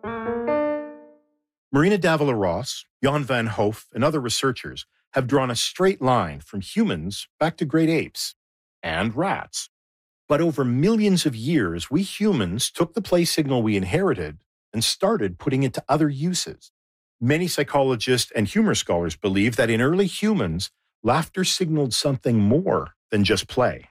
Marina Davila-Ross, Jan van Hoof, and other researchers have drawn a straight line from humans back to great apes and rats. But over millions of years, we humans took the play signal we inherited and started putting it to other uses. Many psychologists and humor scholars believe that in early humans, laughter signaled something more than just play.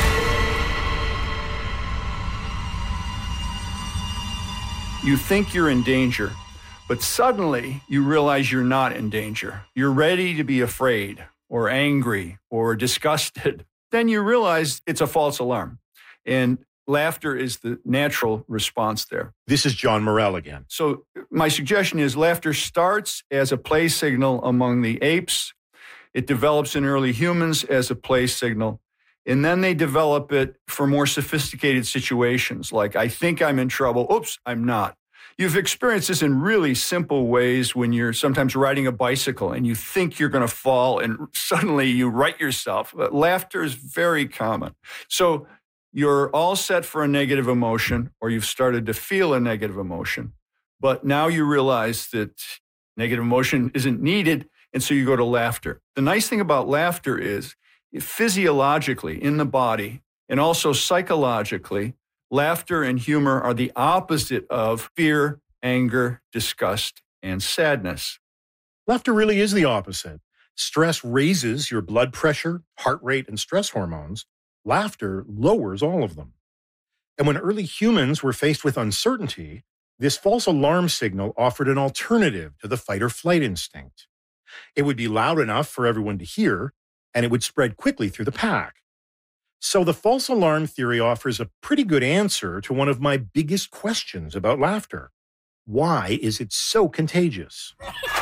You think you're in danger, but suddenly you realize you're not in danger. You're ready to be afraid or angry or disgusted. Then you realize it's a false alarm. And laughter is the natural response there. This is John Morell again. So my suggestion is laughter starts as a play signal among the apes. It develops in early humans as a play signal. And then they develop it for more sophisticated situations, like I think I'm in trouble. Oops, I'm not. You've experienced this in really simple ways when you're sometimes riding a bicycle and you think you're going to fall and suddenly you right yourself. Laughter is very common. So you're all set for a negative emotion, or you've started to feel a negative emotion, but now you realize that negative emotion isn't needed, and so you go to laughter. The nice thing about laughter is physiologically in the body and also psychologically, laughter and humor are the opposite of fear, anger, disgust, and sadness. Laughter really is the opposite. Stress raises your blood pressure, heart rate, and stress hormones. Laughter lowers all of them. And when early humans were faced with uncertainty, this false alarm signal offered an alternative to the fight or flight instinct. It would be loud enough for everyone to hear, and it would spread quickly through the pack. So the false alarm theory offers a pretty good answer to one of my biggest questions about laughter. Why is it so contagious?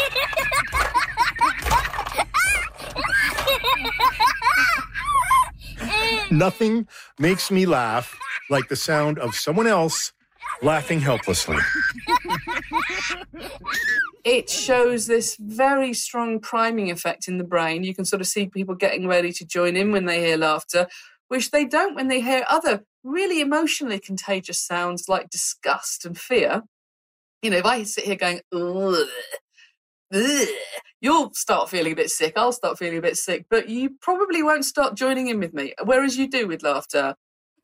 Nothing makes me laugh like the sound of someone else laughing helplessly. It shows this very strong priming effect in the brain. You can sort of see people getting ready to join in when they hear laughter, which they don't when they hear other really emotionally contagious sounds like disgust and fear. You know, if I sit here going, ugh, ugh, you'll start feeling a bit sick, I'll start feeling a bit sick, but you probably won't start joining in with me, whereas you do with laughter.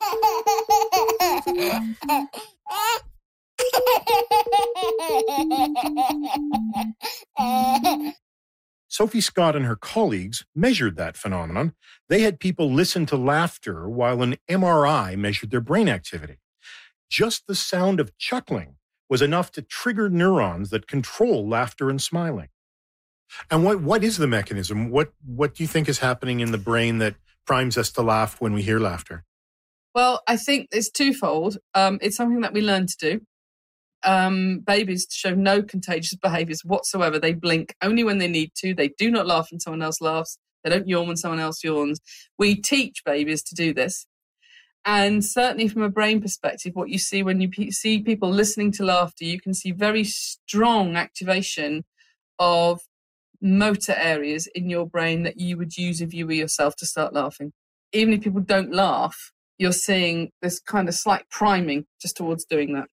Sophie Scott and her colleagues measured that phenomenon. They had people listen to laughter while an MRI measured their brain activity. Just the sound of chuckling was enough to trigger neurons that control laughter and smiling. And what is the mechanism? What do you think is happening in the brain that primes us to laugh when we hear laughter? Well, I think it's twofold. It's something that we learn to do. Babies show no contagious behaviors whatsoever. They blink only when they need to. They do not laugh when someone else laughs. They don't yawn when someone else yawns. We teach babies to do this. And certainly from a brain perspective, what you see when you see people listening to laughter, you can see very strong activation of motor areas in your brain that you would use if you were yourself to start laughing. Even if people don't laugh, you're seeing this kind of slight priming just towards doing that.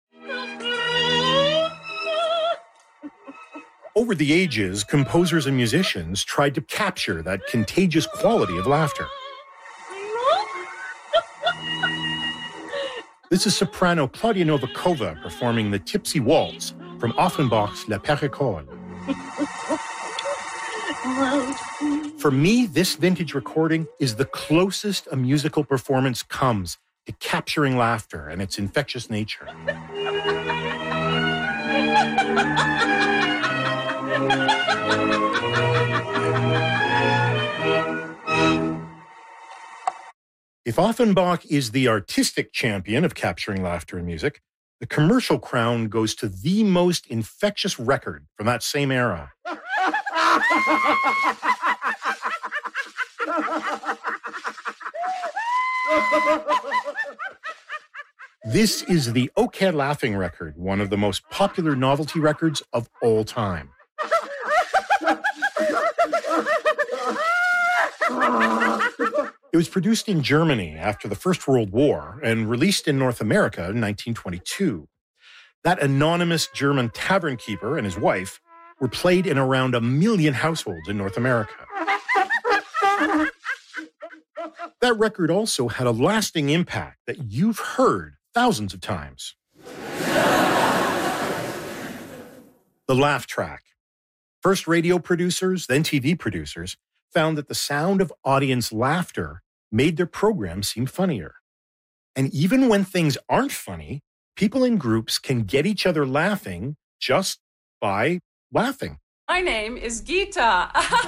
Over the ages, composers and musicians tried to capture that contagious quality of laughter. This is soprano Claudia Novakova performing the Tipsy Waltz from Offenbach's La Péricole. For me, this vintage recording is the closest a musical performance comes to capturing laughter and its infectious nature. If Offenbach is the artistic champion of capturing laughter in music, the commercial crown goes to the most infectious record from that same era. This is the O Care Laughing record, one of the most popular novelty records of all time. It was produced in Germany after the First World War and released in North America in 1922. That anonymous German tavern keeper and his wife were played in around 1 million households in North America. That record also had a lasting impact that you've heard thousands of times. The laugh track. First radio producers, then TV producers, found that the sound of audience laughter made their program seem funnier. And even when things aren't funny, people in groups can get each other laughing just by laughing. My name is Gita.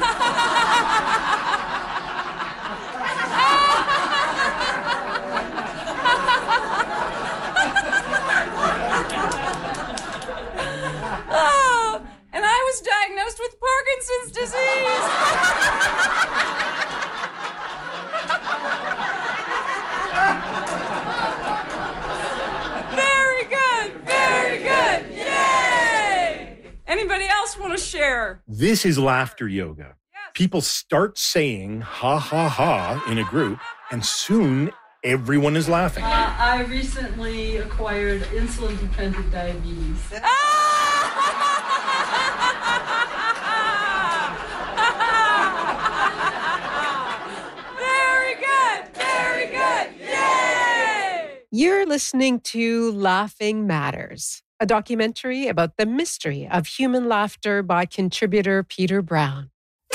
Oh, and I was diagnosed with Parkinson's disease. Very good, very good. Yay! Anybody else want to share? This is laughter yoga. People start saying ha ha ha in a group, and soon everyone is laughing. I recently acquired insulin-dependent diabetes. Very good, very good. Yay! You're listening to Laughing Matters, a documentary about the mystery of human laughter by contributor Peter Brown.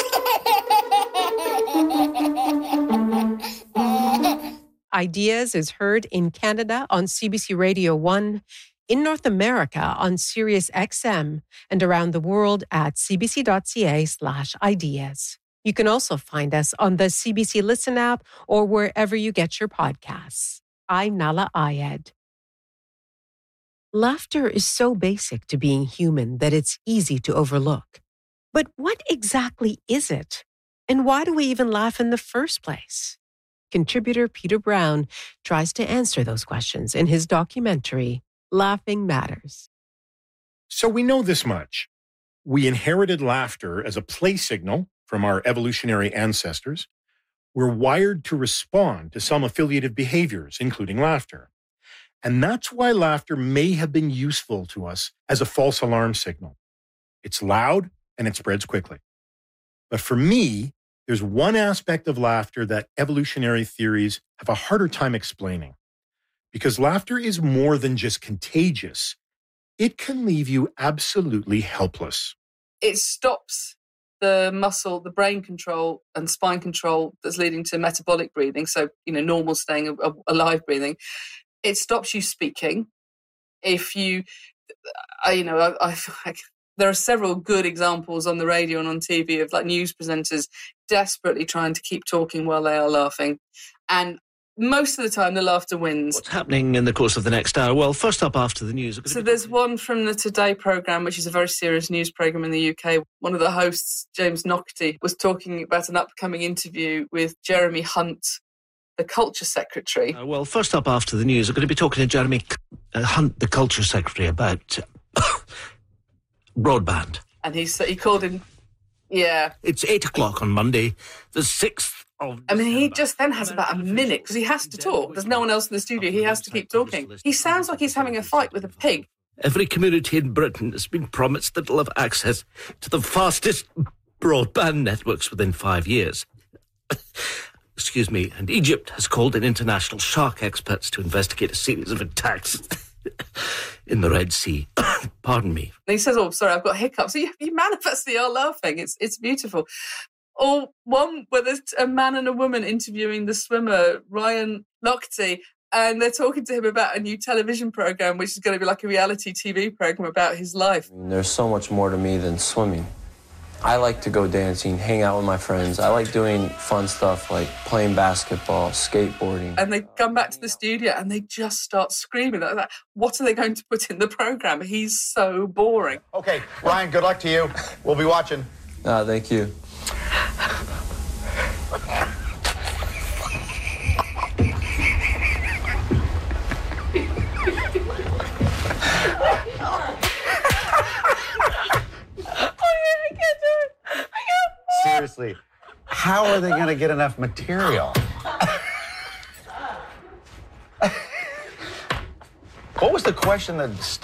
Ideas is heard in Canada on CBC Radio 1, in North America on Sirius XM, and around the world at cbc.ca/ideas. You can also find us on the CBC Listen app or wherever you get your podcasts. I'm Nala Ayed. Laughter is so basic to being human that it's easy to overlook. But what exactly is it? And why do we even laugh in the first place? Contributor Peter Brown tries to answer those questions in his documentary, Laughing Matters. So we know this much. We inherited laughter as a play signal from our evolutionary ancestors. We're wired to respond to some affiliative behaviors, including laughter. And that's why laughter may have been useful to us as a false alarm signal. It's loud and it spreads quickly. But for me, there's one aspect of laughter that evolutionary theories have a harder time explaining. Because laughter is more than just contagious. It can leave you absolutely helpless. It stops the muscle, the brain control and spine control that's leading to metabolic breathing. So, normal staying alive breathing. It stops you speaking. If you, I feel like there are several good examples on the radio and on TV of news presenters desperately trying to keep talking while they are laughing. And most of the time, the laughter wins. What's happening in the course of the next hour? Well, first up after the news. So there's one from the Today programme, which is a very serious news programme in the UK. One of the hosts, James Naughtie, was talking about an upcoming interview with Jeremy Hunt, the Culture Secretary. Well, first up after the news, we're going to be talking to Jeremy Hunt, the Culture Secretary, about broadband. And he called him, yeah. It's 8 o'clock on Monday, the 6th. He just then has about a minute because he has to talk. There's no one else in the studio. He has to keep talking. He sounds like he's having a fight with a pig. Every community in Britain has been promised that it'll have access to the fastest broadband networks within 5 years. Excuse me. And Egypt has called in international shark experts to investigate a series of attacks in the Red Sea. Pardon me. And he says, oh, sorry, I've got hiccups. So you manifestly are laughing. It's beautiful. Or one where there's a man and a woman interviewing the swimmer, Ryan Lochte, and they're talking to him about a new television program, which is going to be like a reality TV program about his life. There's so much more to me than swimming. I like to go dancing, hang out with my friends. I like doing fun stuff like playing basketball, skateboarding. And they come back to the studio and they just start screaming. What are they going to put in the program? He's so boring. Okay, Ryan, good luck to you. We'll be watching. Thank you. Seriously, how are they going to get enough material? What was the question that